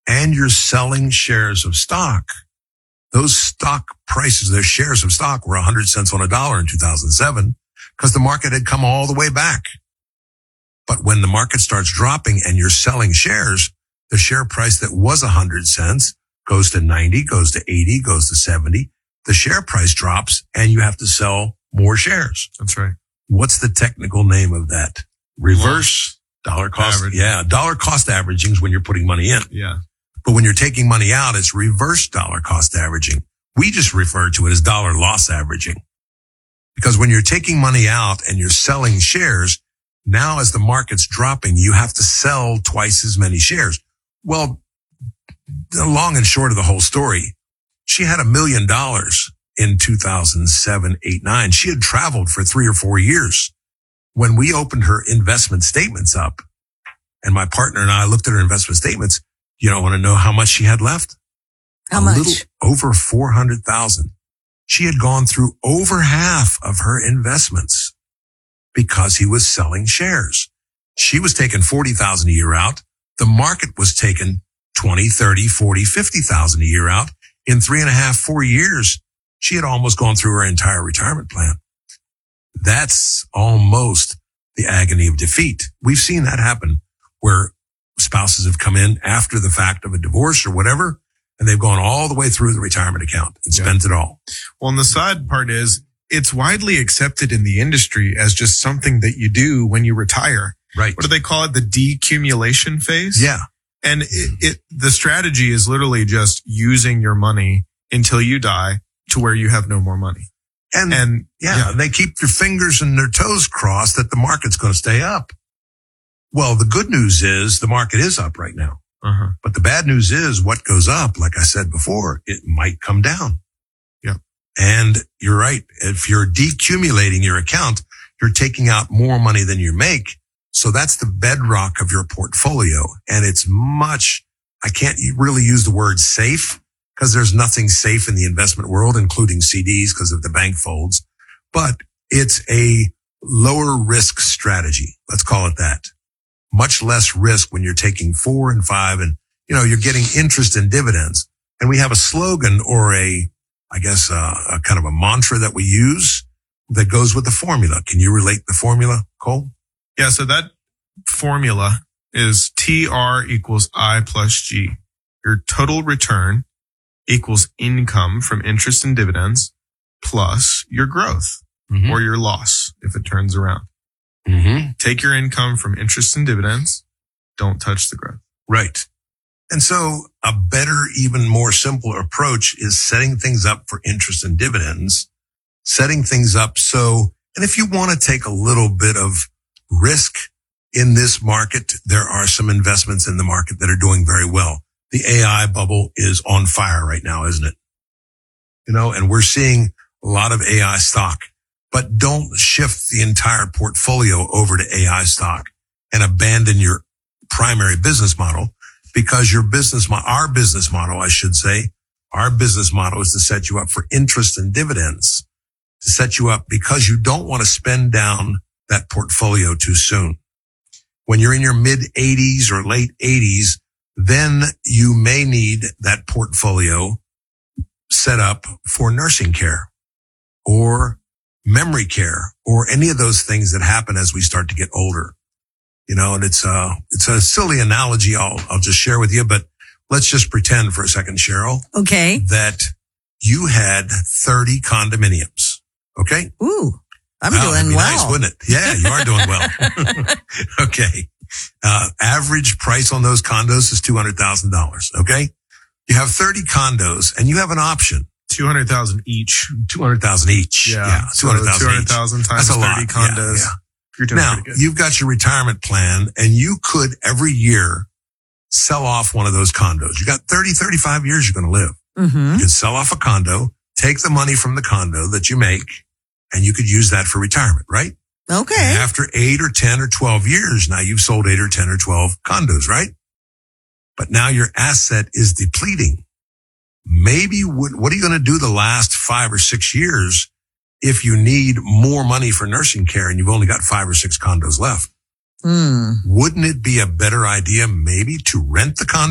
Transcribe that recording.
and you're selling shares of stock, those stock prices, their shares of stock were 100 cents on a dollar in 2007 because the market had come all the way back. But when the market starts dropping and you're selling shares, the share price that was 100 cents goes to 90, goes to 80, goes to 70. The share price drops and you have to sell more shares. That's right. What's the technical name of that? Reverse dollar cost. Average. Yeah. Dollar cost averaging is when you're putting money in. Yeah. But when you're taking money out, it's reverse dollar cost averaging. We just refer to it as dollar loss averaging. Because when you're taking money out and you're selling shares, now as the market's dropping, you have to sell twice as many shares. Well, the long and short of the whole story, she had $1 million in 2007, 8, 9. She had traveled for 3 or 4 years. When we opened her investment statements up and my partner and I looked at her investment statements, you don't want to know how much she had left? How much? A little over 400,000. She had gone through over half of her investments because he was selling shares. She was taking 40,000 a year out. The market was taking 20, 30, 40, 50,000 a year out. In 3.5, 4 years, she had almost gone through her entire retirement plan. That's almost the agony of defeat. We've seen that happen where spouses have come in after the fact of a divorce or whatever, and they've gone all the way through the retirement account and spent it all. Well, and the sad part is it's widely accepted in the industry as just something that you do when you retire. Right. What do they call it? The decumulation phase? Yeah. And the strategy is literally just using your money until you die to where you have no more money. And they keep their fingers and their toes crossed that the market's going to stay up. Well, the good news is the market is up right now. Uh-huh. But the bad news is what goes up, like I said before, it might come down. Yeah. And you're right. If you're decumulating your account, you're taking out more money than you make. So that's the bedrock of your portfolio. And it's I can't really use the word safe because there's nothing safe in the investment world, including CDs because of the bank folds. But it's a lower risk strategy. Let's call it that. Much less risk when you're taking 4 and 5 and, you're getting interest and dividends. And we have a slogan or a kind of a mantra that we use that goes with the formula. Can you relate the formula, Cole? Yeah. So that formula is TR equals I plus G. Your total return equals income from interest and dividends plus your growth or your loss if it turns around. Mm-hmm. Take your income from interest and dividends. Don't touch the growth. Right. And so a better, even more simple approach is setting things up for interest and dividends, setting things up and if you want to take a little bit of risk in this market, there are some investments in the market that are doing very well. The AI bubble is on fire right now, isn't it? And we're seeing a lot of AI stock. But don't shift the entire portfolio over to AI stock and abandon your primary business model because our business model is to set you up for interest and dividends, to set you up because you don't want to spend down that portfolio too soon. When you're in your mid 80s or late 80s, then you may need that portfolio set up for nursing care or memory care or any of those things that happen as we start to get older. And it's a silly analogy I'll just share with you, but let's just pretend for a second, Cheryl. Okay. That you had 30 condominiums. Okay. Ooh, I'm doing well. Nice, wouldn't it? Yeah, you are doing well. Okay. Average price on those condos is $200,000. Okay. You have 30 condos and you have an option. 200,000 each. 200,000 each. Yeah. 200,000 times 30 condos. Yeah. You're doing now, pretty good. you've got your retirement plan and you could every year sell off one of those condos. You got 30, 35 years you're going to live. Mm-hmm. You could sell off a condo, take the money from the condo that you make, and you could use that for retirement, right? Okay. And after 8 or 10 or 12 years, now you've sold 8 or 10 or 12 condos, right? But now your asset is depleting. Maybe what are you going to do the last 5 or 6 years if you need more money for nursing care and you've only got 5 or 6 condos left? Wouldn't it be a better idea maybe to rent the condo?